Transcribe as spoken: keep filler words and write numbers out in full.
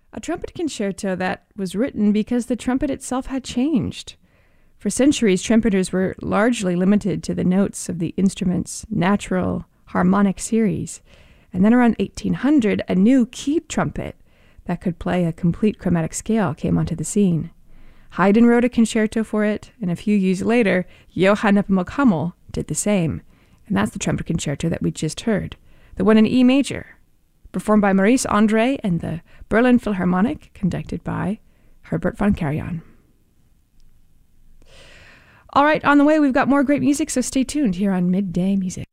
A trumpet concerto that was written because the trumpet itself had changed. For centuries, trumpeters were largely limited to the notes of the instrument's natural harmonic series. And then around eighteen hundred, a new keyed trumpet that could play a complete chromatic scale came onto the scene. Haydn wrote a concerto for it, and a few years later, Johann Nepomuk Hummel did the same. And that's the trumpet concerto that we just heard, the one in E major, performed by Maurice Andre and the Berlin Philharmonic, conducted by Herbert von Karajan. All right, on the way, we've got more great music, so stay tuned here on Midday Music.